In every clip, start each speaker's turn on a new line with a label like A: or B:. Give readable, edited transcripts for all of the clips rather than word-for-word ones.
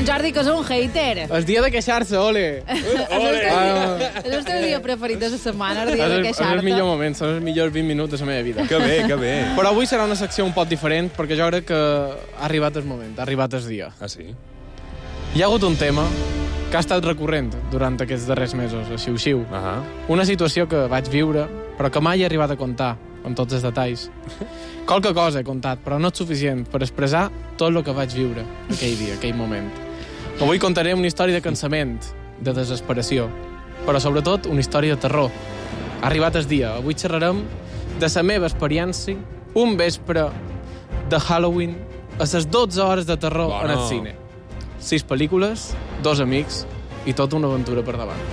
A: en Jordi, que és un hater.
B: El dia de queixar-se, ole!
A: És el teu dia preferit de la setmana, el dia de queixar-te.
B: És el millor moment, són els millors 20 minuts de la meva vida.
C: Que bé, que bé.
B: Però avui serà una secció un poc diferent, perquè jo crec que ha arribat el moment, ha arribat el dia.
C: Ah, sí?
B: Hi ha hagut un tema que ha estat recurrent durant aquests darrers mesos, a Xiu-Xiu. Una situació que vaig viure, però que mai he arribat a contar, amb tots els detalls. Qualque cosa he contat, però no és suficient per expressar tot el que vaig viure aquell dia, aquell moment. Avui contaré una història de cansament, de desesperació, però sobretot una història de terror. Ha arribat el dia. Avui xerrarem de la meva experiència un vespre de Halloween a les 12 hores de terror en el cine. 6 pel·lícules, 2 amics i tota una aventura per davant.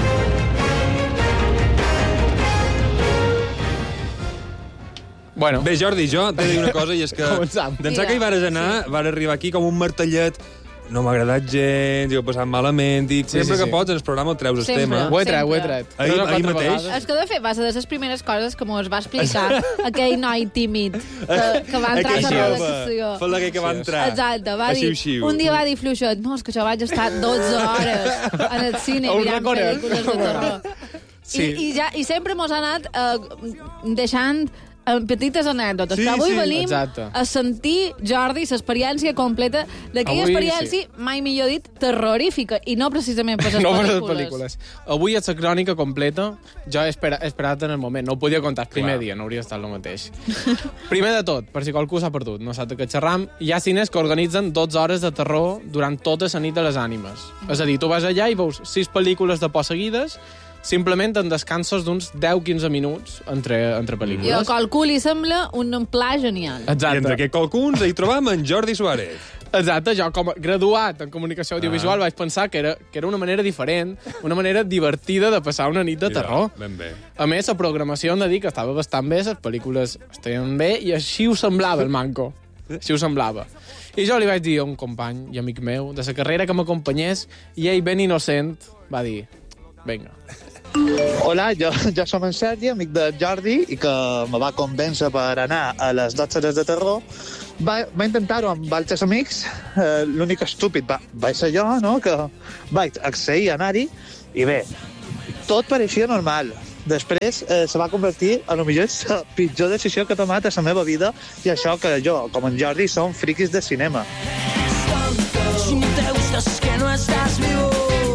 B: Bueno.
C: Bé, Jordi, jo t'he de dir una cosa, i és que d'ençà que hi vares anar, vas arribar aquí com un martellet, no m'ha agradat gens, i ho he passat malament, i sempre que pots en el programa el treus el tema.
B: Ho he tret.
C: Ahir mateix.
A: És que, de fet, va ser de les primeres coses que mos va explicar aquell noi tímid que va entrar a la redacció.
C: Fot aquell que va entrar.
A: Exacte, va dir, un dia va dir fluixet, no, és que jo vaig estar 12 hores en el cine mirant pel·lícules de terror. I sempre mos ha anat deixant petites anècdotes, però avui venim a sentir, Jordi, l'experiència completa d'aquella experiència, mai millor dit, terrorífica, i no precisament per les pel·lícules.
B: Avui és la crònica completa, jo he esperat en el moment, no ho podia contar el primer dia, no hauria estat el mateix. Primer de tot, per si qualcú s'ha perdut, no sap de què xerram, hi ha cines que organitzen 12 hores de terror durant tota la nit de les ànimes. És a dir, tu vas allà i veus 6 pel·lícules de por seguides, simplement en descansos d'uns 10-15 minuts entre pel·lícules.
A: I a qualcú li sembla un pla genial.
C: Exacte. I entre aquests qualcuns hi trobam en Jordi Suárez.
B: Exacte, jo com a graduat en comunicació audiovisual vaig pensar que era una manera diferent, una manera divertida de passar una nit de terror.
C: Ben bé.
B: A més, la programació hem de dir que estava bastant bé, les pel·lícules estaven bé, i així ho semblava el manco. Així ho semblava. I jo li vaig dir a un company i amic meu de la carrera que m'acompanyés, i ell, ben innocent, va dir, vinga.
D: Hola, jo som en Sergi, amic de Jordi, i que me va convèncer per anar a les 12 hores de terror. Va intentar-ho amb altres amics. L'únic estúpid vaig ser jo, no?, que vaig accedir a anar-hi, i bé, tot pareixia normal. Després se va convertir en la pitjor decisió que he tomat a la meva vida, i això que jo, com en Jordi, som friquis de cinema.
E: Si no te gustas es que no estás vivo.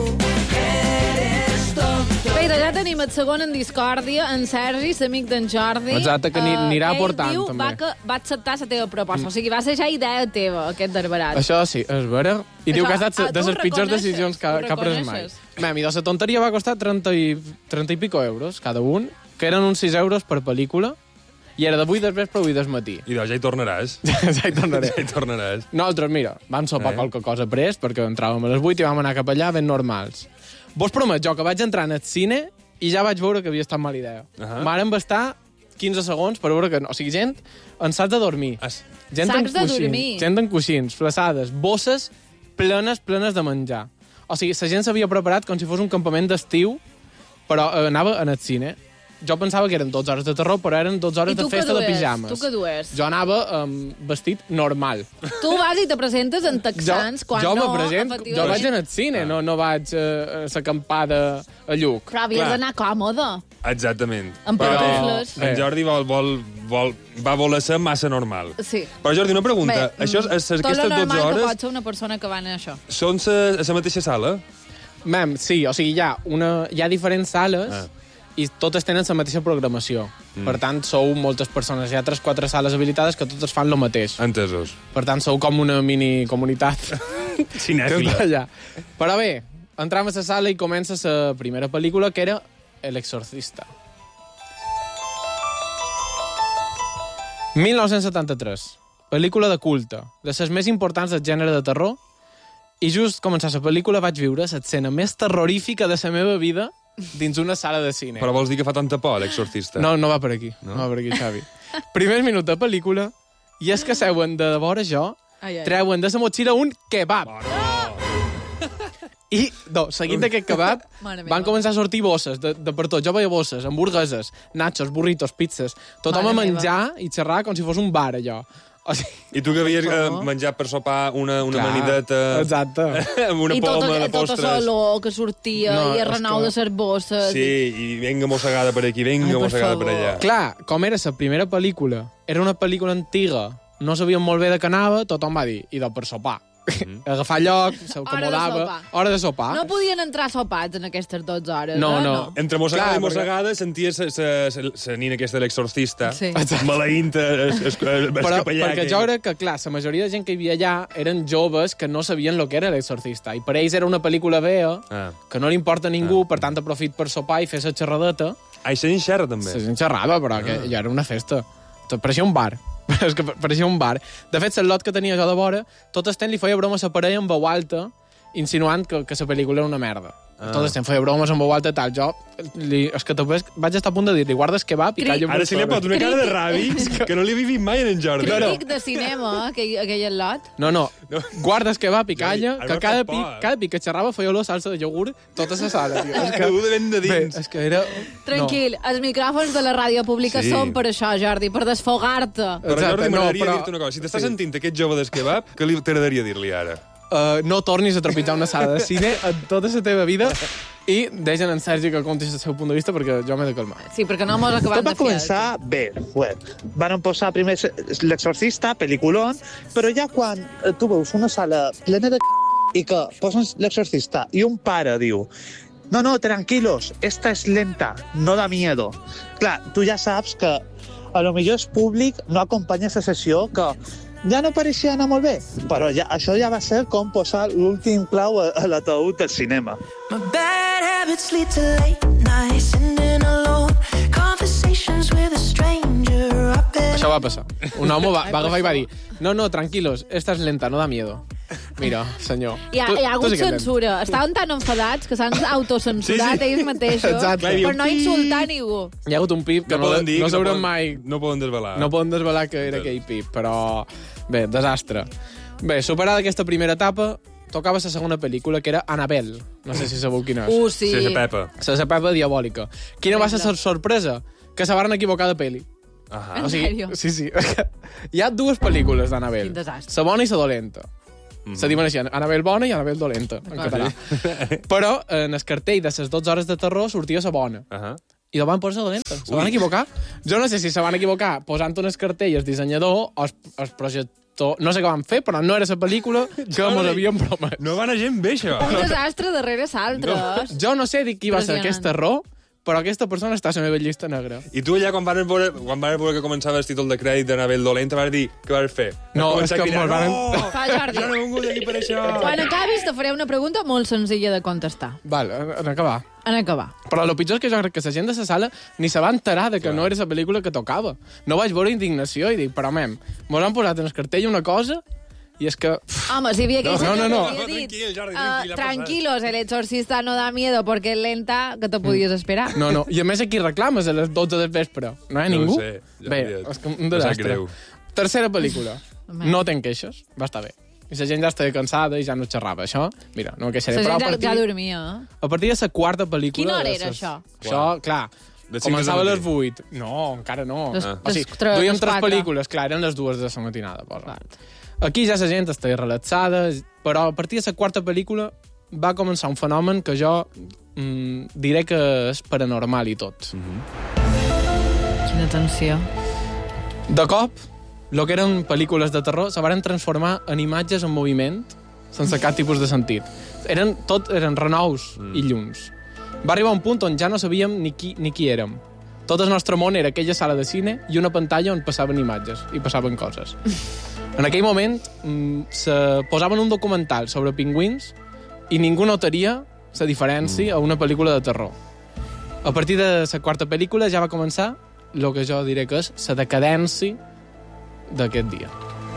A: Ja tenim el segon en discòrdia, en Sergi, l'amic d'en Jordi.
B: Exacte, que anirà aportant,
A: també. Ell diu va acceptar la teva proposta, o sigui, va ser ja idea teva, aquest d'arberat.
B: Això sí, és vera. I diu que ha estat de les pitjors decisions que ha pres mai. I la tonteria va costar 30 i pico euros cada un, que eren uns 6 euros per pel·lícula, i era de 8 del vespre a 8 del matí.
C: I doncs ja hi tornaràs.
B: Ja hi
C: tornaràs.
B: Nosaltres, mira, vam sopar qualque cosa pres, perquè entràvem a les 8 i vam anar cap allà ben normals. Vos promet jo que vaig entrar en el cine i ja vaig veure que havia estat mala idea. M'han bastar 15 segons per veure que no. O sigui, gent en sacs de dormir.
A: Sacs de dormir.
B: Gent en coixins, flaçades, bosses plenes de menjar. O sigui, la gent s'havia preparat com si fos un campament d'estiu, però anava en el cine. Jo pensava que eren 12 hores de terror, però eren 12 hores de festa de pijames.
A: Tu què dues?
B: Jo anava vestit normal.
A: Tu vas i te presentes en texans, quan no, efectivament.
B: Jo vaig en el cine, no vaig a l'acampada a Lluc.
A: Però havies d'anar còmode.
C: Exactament.
A: Amb pantufles.
C: En Jordi va voler ser massa normal.
A: Sí.
C: Però Jordi, una pregunta. Aquestes 12 hores...
A: Tot lo normal que pot ser una persona que va anar a això.
C: Són a la mateixa sala?
B: Sí, o sigui, hi ha diferents sales i totes tenen la mateixa programació. Per tant, sou moltes persones. Hi ha 3-4 sales habilitades que totes fan el mateix.
C: Entesos.
B: Per tant, sou com una mini-comunitat.
C: Cinèfila.
B: Però bé, entram a la sala i comença la primera pel·lícula, que era El Exorcista. 1973. Pel·lícula de culte, de les més importants del gènere de terror, i just començar la pel·lícula vaig viure l'escena més terrorífica de la meva vida dins una sala de cine.
C: Però vols dir que fa tanta por, l'Exorcista?
B: No va per aquí. No va per aquí, Xavi. Primer minut de pel·lícula, i és que seuen de vora jo, treuen de la motxilla un kebab. I, seguint d'aquest kebab, van començar a sortir bosses de per tot. Jo veia bosses, hamburgueses, nachos, burritos, pizzas, tothom a menjar i xerrar com si fos un bar, allò. O sigui,
C: I tu que havies menjat per sopar una amanideta...
B: Exacte.
C: Amb una poma de postres.
A: I tota l'olor que sortia, i el renou de les bosses.
C: Sí, i venga mossegada per aquí, venga mossegada per allà.
B: Clar, com era la primera pel·lícula, era una pel·lícula antiga, no sabíem molt bé de què anava, tothom va dir, idò per sopar. Agafar lloc, s'acomodava... Hora de sopar.
A: No podien entrar sopats en aquestes 12 hores,
B: no.
C: Entre mossegada i mossegada senties la nina aquesta de l'exorcista, maleint
B: perquè jo crec que, clar, la majoria de gent que hi havia allà eren joves que no sabien el que era l'exorcista, i per ells era una pel·lícula vea, que no li importa a ningú, per tant aprofit per sopar i fer la xerradeta.
C: Ah, i la gent xerra, també?
B: La gent xerrava, però que ja era una festa. Pareixia un bar. És que pareixia un bar. De fet, el lot que tenia jo de vora, tot el temps li feia broma a la parella en veu alta, insinuant que la pel·lícula era una merda. Tot el temps feia bromes en veu alta, tal. Jo, és que també vaig estar a punt de dir-li, guardes kebab i calla...
C: Ara si li pot una cara de ràbi que no li he vist mai en Jordi.
A: Crític de cinema, aquell lot.
B: No. Guardes kebab i calla, que cada pic que xerrava feia olor salsa de iogurt tota la sala.
C: És que ho de ben de dins.
B: És que era...
A: Tranquil, els micròfons de la ràdio pública són per això, Jordi, per desfogar-te.
C: Però Jordi, m'agradaria dir-te una cosa. Si t'estàs sentint aquest jove del kebab, què t'agradaria dir-li ara?
B: No tornis a trepitjar una sala de cine en tota la teva vida i deixen en Sergi que contis el seu punt de vista perquè jo m'he de calmar.
A: Sí, perquè no m'ho acabat
D: de fer. Tot va començar bé, van posar primer l'exorcista, pel·liculón, però ja quan tu veus una sala plena de i que posen l'exorcista i un pare diu no, tranquilos, esta es lenta, no da miedo. Clar, tu ja saps que a lo millor és públic, no acompanya la sessió, que ja no pareixia anar molt bé, però això ja va ser com posar l'últim clau a l'ataúd del cinema.
E: My bad habits lead to late nights, sitting alone, conversations with a stranger.
B: Això va passar. Un home va agafar i va dir no, tranquilos, esta es lenta, no da miedo. Mira, senyor.
A: Hi ha hagut censura. Estaven tan enfadats que s'han autocensurat ells mateixos per no insultar ningú.
B: Hi ha hagut un pip que no sabrem mai...
C: No poden desvelar.
B: No poden desvelar que era aquell pip, però... Bé, desastre. Bé, superada aquesta primera etapa, tocava la segona pel·lícula, que era Annabelle. No sé si sabeu quina és.
A: Sí.
C: Sí, la
B: Pepa diabòlica. Quina va ser la sorpresa? Que se van equivocar de pel·li.
A: En sèrio?
B: Sí. Hi ha dues pel·lícules d'Annabelle.
A: Quin desastre.
B: La bona i la dolenta. Se diuen així, Annabelle bona i Annabelle dolenta, en català. Però en el cartell de les 12 hores de terror sortia la bona. I la van posar dolenta. Se van equivocar. Jo no sé si se van equivocar posant un cartell el dissenyador o el projector. No sé què van fer, però no era la pel·lícula que ens havíem promès.
C: No va anar gent bé, això.
A: Un desastre darrere l'altre.
B: Jo no sé qui va ser aquest error, però aquesta persona està a la meva llista negra.
C: I tu allà, quan vas veure que començava el títol de crèdit d'Annabelle dolenta, vas dir, què vas fer?
B: No, és que
C: ens
B: van...
A: Fa, Jordi.
C: Jo no he vingut aquí per això.
A: Quan acabis te faré una pregunta molt senzilla de contestar.
B: Val, en acabar. Però el pitjor és que jo crec que la gent de la sala ni se va enterar de que no era la pel·lícula que tocava. No vaig veure indignació i dic, però mos han posat en el cartell una cosa i és que...
A: Home, si havia aquell senyor
B: no.
A: que havia dit tranquilos, el exorcista no da miedo porque es lenta, que te podies esperar.
B: No. I a més aquí reclames a les 12 del vespre. No hi ha ningú?
C: No ho sé.
B: Bé, és que un desastre. Tercera pel·lícula. No ten queixes. Va estar bé. I la gent ja estava cansada i ja no xerrava. Això, mira, no me queixaré.
A: La gent ja dormia.
B: A partir de la quarta pel·lícula...
A: Quina hora era això?
B: Això, clar, començava a les 8. No, encara no. O sigui, duíem 3 pel·lícules, clar, eren les 2 de la matinada. Aquí ja la gent estava relaxada, però a partir de la quarta pel·lícula va començar un fenomen que jo diré que és paranormal i tot.
A: Quina tensió.
B: De cop, el que eren pel·lícules de terror se van transformar en imatges en moviment sense cap tipus de sentit. Tot eren renous i llums. Va arribar un punt on ja no sabíem ni qui érem. Tot el nostre món era aquella sala de cine i una pantalla on passaven imatges i passaven coses. En aquell moment se posaven un documental sobre pingüins i ningú notaria la diferència a una pel·lícula de terror. A partir de la quarta pel·lícula ja va començar el que jo diré que és la decadència d'aquest dia.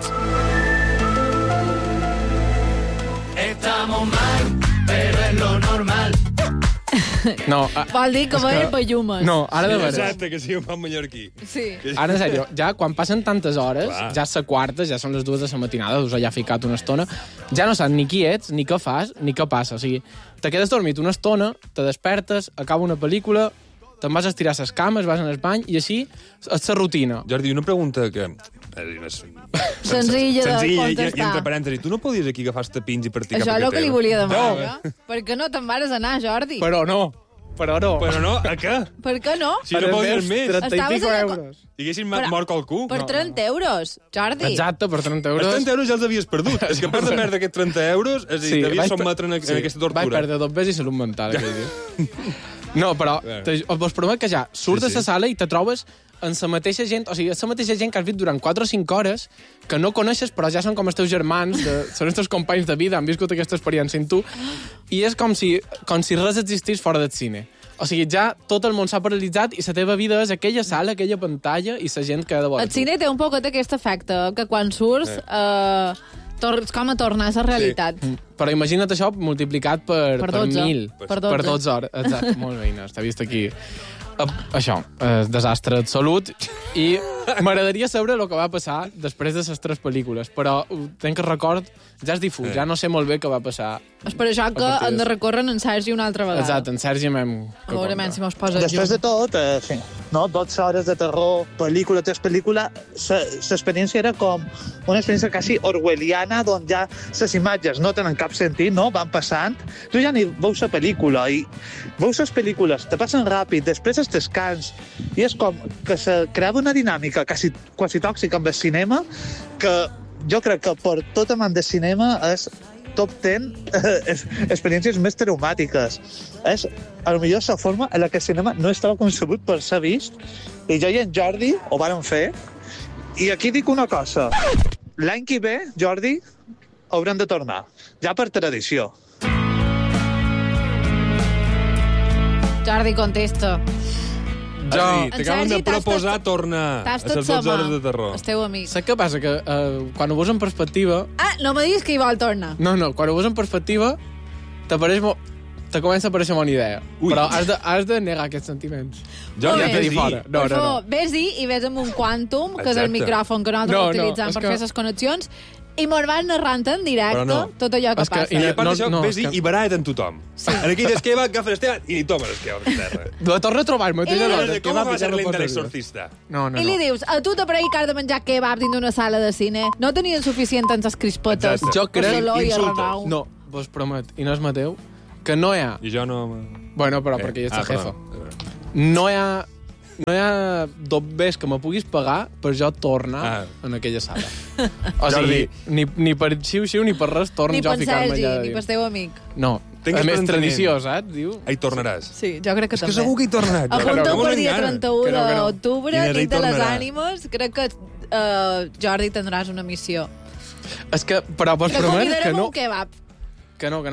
E: Estamos mal, pero es lo normal.
B: No,
A: vol dir que veiem pellumes.
B: No, ara de veres.
C: Exacte, que sigui un bon mallorquí.
A: Sí.
B: Ara, en sèrio, ja quan passen tantes hores, ja és la quarta, ja són les 2 de la matinada, us ja ficat una estona, ja no saps ni qui ets, ni què fas, ni què passa. O sigui, te quedes dormit una estona, te despertes, acaba una pel·lícula te'n vas estirar les cames, vas en el bany, i així és la rutina.
C: Jordi, una pregunta que...
A: Senzilla de contestar.
C: I entre parèntesis, tu no podies aquí agafar els tapins i partir
A: això
C: cap a
A: és el que li volia demanar.
B: No.
A: Per què no te'n vares anar, Jordi?
B: Però no.
C: Però no, a què?
A: Per què no?
C: Si no podies més.
B: 30 i pico euros.
C: I haguessin mort qualcú.
A: Per 30 euros, Jordi.
B: Exacte, per 30 euros.
C: Els 30 euros ja els havies perdut. És que a part de perdre aquests 30 euros, és a dir, t'havies sotmetre en aquesta tortura.
B: Vaig perdre 2 veces i salut mental aquell dia. No, però vos promet que ja surts de la sala i te trobes en la mateixa gent, o sigui, és la mateixa gent que has vist durant 4 o 5 hores, que no coneixes, però ja són com els teus germans, són els teus companys de vida, han viscut aquesta experiència amb tu, i és com si res existís fora del cine. O sigui, ja tot el món s'ha paralitzat i la teva vida és aquella sala, aquella pantalla i la gent que ha de veure.
A: El cine té un poquet aquest efecte, que quan surts com a tornar a la realitat.
B: Sí. Però imagina't això multiplicat per 1.000.
A: Per 12.
B: Per 12 hores. Exacte, molt bé, Inés, t'ha vist aquí. Això, desastre absolut, i m'agradaria saber el que va passar després de les 3 pel·lícules, però tenc que record, ja és difús, ja no sé molt bé què va passar.
A: És per això que hem de recórrer en Sergi una altra vegada.
B: Exacte, en Sergi m'hem...
A: A veure si mos posa
D: després de tot, 12 hores de terror, pel·lícula tras pel·lícula, l'experiència era com una experiència quasi orwelliana, on ja les imatges no tenen cap sentit, no? Van passant. Tu ja ni veus la pel·lícula, i veus les pel·lícules, te passen ràpid, després es descans, i és com que se creava una dinàmica quasi tòxica amb el cinema, que jo crec que per tot amant de cinema és top 10 experiències més traumàtiques. És, a lo millor, la forma en la que el cinema no estava concebut per ser vist, i jo i en Jordi ho vàrem fer, i aquí dic una cosa. L'any que ve, Jordi, haurem de tornar, ja per tradició.
A: Jordi, contesta.
C: T'acaben de proposar tornar a les 12 hores de terror.
A: El teu amic.
B: Saps què passa? Que quan ho veus en perspectiva...
A: No me diguis que hi vol tornar.
B: No, quan ho veus en perspectiva, te comença a aparèixer bona idea.
C: Ui.
B: Però has de negar aquests sentiments.
C: Jo
B: ja t'he dit fora. No.
A: Vés-hi i vés amb un Quantum, que és el micròfon que nosaltres utilitzem per fer les connexions, i mos van narrant en directe tot allò que passa.
C: I a part d'això, vés-hi i barallet amb tothom. En aquell d'esqueva, agafa l'esqueva i li tomes l'esqueva per terra.
B: La torna a trobar, mateix l'altre.
C: Com va ser lenta l'exorcista?
B: No.
A: I li dius, a tu t'aparell que has de menjar kebab dins d'una sala de cine? No tenien suficient en les crispotes?
B: Jo crec...
C: Insultes.
B: No, vos promet, i no és Mateu, que no hi ha...
C: I jo no...
B: Bueno, però perquè ella és la jefa. No hi ha dobbers que me puguis pagar per jo tornar en aquella sala. O sigui, ni per xiu-xiu ni per res torno jo a ficar-me allà.
A: Ni per Sergi, ni per teu amic.
B: No, a més tradició, saps? Diu.
C: Hi tornaràs.
A: Sí, jo crec que també.
C: És que segur que hi tornaràs.
A: Apunteu per dia 31 d'octubre, nit de les ànimes. Crec que, Jordi, tindràs una missió.
B: És que, però vos promet que no...
A: un kebab.
B: Que no.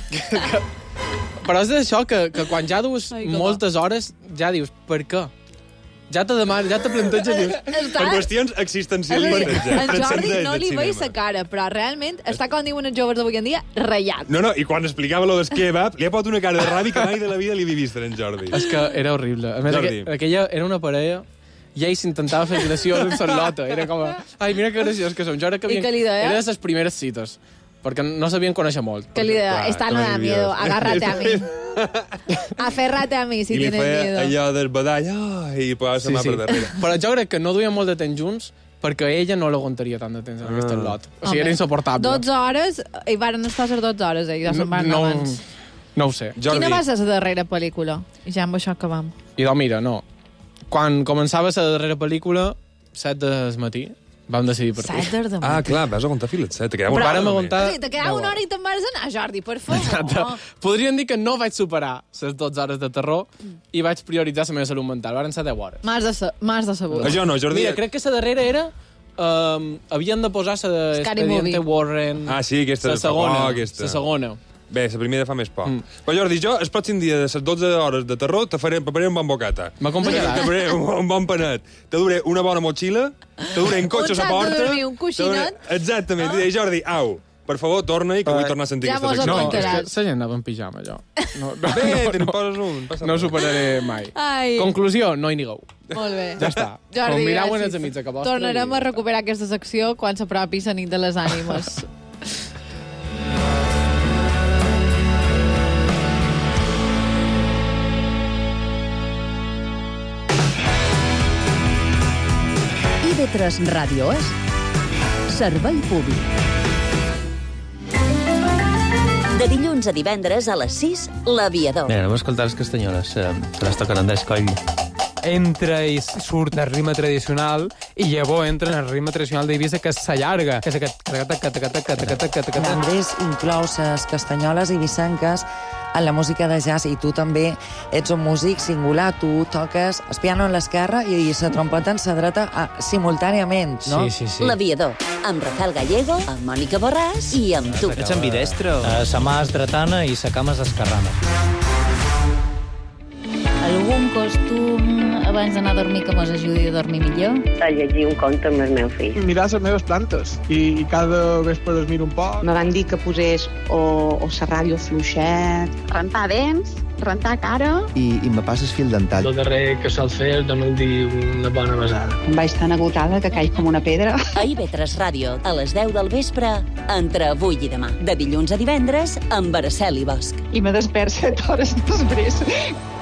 B: Però és d'això que quan ja dues moltes hores, ja dius, per què? Ja te planteges, dius...
C: Per qüestions existencialistes.
A: El Jordi no li veig la cara, però realment està, com diuen els joves d'avui en dia, ratllat.
C: No, i quan explicava lo del kebab, li ha posat una cara de ràbia que mai de la vida li havia vist en Jordi.
B: És que era horrible. A més, aquella era una parella i ell s'intentava fer graciós en Sarlota. Era com, ai, mira que graciós que som. Jo era que era de les primeres cites, perquè no sabien conèixer molt.
A: Que li deia, esta no da miedo, agárrate a mi. Aférrate a mi, si tienes miedo.
C: I li feia allò del badall, i posava la mà per darrere.
B: Però jo crec que no duien molt de temps junts perquè ella no l'aguantaria tant de temps en aquest lot. O sigui, era insuportable.
A: 12 hores, i varen estar les 12 hores, ja se'n van abans.
B: No ho sé.
A: Quina va ser la darrera pel·lícula? I ja amb això acabam.
B: I doncs mira, no. Quan començava la darrera pel·lícula, 7 del matí, vam decidir per tu.
A: 7 del matí.
C: Ah, clar, vas aguantar fins a les 7. Te quedava
A: te quedava una hora i te'n vas anar, Jordi, per favor.
B: Podríem dir que no vaig superar les 12 hores de terror i vaig prioritzar la meva salut mental. Varen ser 10 hores.
A: M'has de saber.
C: Això no, Jordi...
B: Mira, crec que la darrera era... havien de posar la d'Expediente Warren...
C: Ah, sí, aquesta.
B: La segona.
C: Bé, la primera fa més por. Però Jordi, jo el pròxim dia de les 12 hores de terror te prepararé un bon bocata.
B: M'acompanyaràs?
C: Te faré un bon panet. Te duré una bona motxilla, te duré un cotxe a la porta...
A: Un sac de dormir, un coixinet...
C: Exactament. I Jordi, au, per favor, torna-hi, que vull tornar a sentir aquesta secció.
B: No, és que la gent anava en pijama, jo.
C: Bé, te'n poses un.
B: No ho superaré mai. Conclusió, no hi nigueu.
A: Molt bé.
B: Ja està.
A: Jordi,
B: mirau en els amics a vostre.
A: Tornarem a recuperar aquesta secció quan s'apropi la nit de les ànimes.
F: Escoltes Ràdio Es. Servei públic.
G: De dilluns a divendres a les 6, L'Aviador.
H: Mira, anem a escoltar les castanyoles, que les toquen Andrés Coll.
B: Entra i surt el ritme tradicional i llavors entra en el ritme tradicional d'Eivissa, que s'allarga, que és aquest...
I: Andrés inclou les castanyoles eivissenques en la música de jazz, i tu també ets un músic singular. Tu toques el piano en l'esquerra i la trompeta en la dreta simultàniament, no?
B: Sí.
G: L'Aviador, amb Rafael Gallego, amb Mònica Borràs i amb tu.
H: Ets ambidestro.
J: Sa mà és dretana i sa cama és esquerrana.
A: Algun costum abans d'anar a dormir que mos ajudi a dormir millor?
K: A llegir un conte amb el meu fill.
L: Mirar les meves plantes i cada vespre les miro un poc.
M: Me van dir que posés o la ràdio fluixet.
N: Rentar dents, rentar cara.
O: I me passes fil dental.
P: El darrer que sol fer és donar-li una bona besada.
M: Em vaig tan agotada que caig com una pedra.
G: A IB3 Ràdio, a les 10 del vespre, entre avui i demà. De dilluns a divendres, amb Araceli Bosch.
M: I me despert 7 hores després.